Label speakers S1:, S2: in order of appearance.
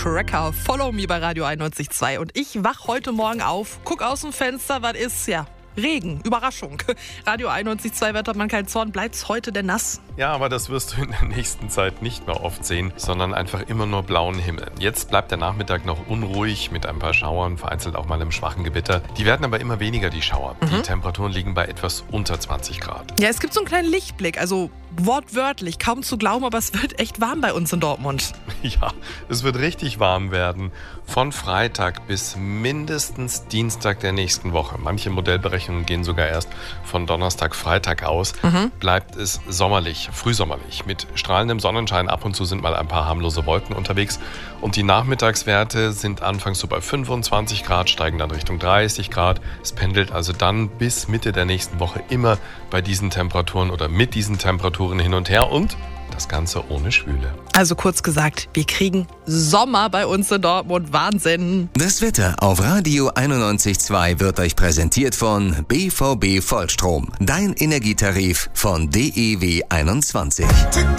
S1: Cracker, Follow Me bei Radio 91.2. Und ich wach heute Morgen auf, guck aus dem Fenster, was ist? Ja, Regen, Überraschung. Radio 91.2 Wettermann kein Zorn, bleibt's heute denn nass?
S2: Ja, aber das wirst du in der nächsten Zeit nicht mehr oft sehen, sondern einfach immer nur blauen Himmel. Jetzt bleibt der Nachmittag noch unruhig mit ein paar Schauern, vereinzelt auch mal einem schwachen Gewitter. Die werden aber immer weniger, die Schauer. Die Temperaturen liegen bei etwas unter 20 Grad.
S1: Ja, es gibt so einen kleinen Lichtblick, also wortwörtlich, kaum zu glauben, aber es wird echt warm bei uns in Dortmund.
S2: Ja, es wird richtig warm werden. Von Freitag bis mindestens Dienstag der nächsten Woche. Manche Modellberechnungen gehen sogar erst von Donnerstag, Freitag aus. Bleibt es sommerlich, frühsommerlich. Mit strahlendem Sonnenschein, ab und zu sind mal ein paar harmlose Wolken unterwegs. Und die Nachmittagswerte sind anfangs so bei 25 Grad, steigen dann Richtung 30 Grad. Es pendelt also dann bis Mitte der nächsten Woche immer bei diesen Temperaturen oder mit diesen Temperaturen hin und her und das Ganze ohne Schwüle.
S1: Also kurz gesagt, wir kriegen Sommer bei uns in Dortmund. Wahnsinn.
S3: Das Wetter auf Radio 91.2 wird euch präsentiert von BVB Vollstrom. Dein Energietarif von DEW 21.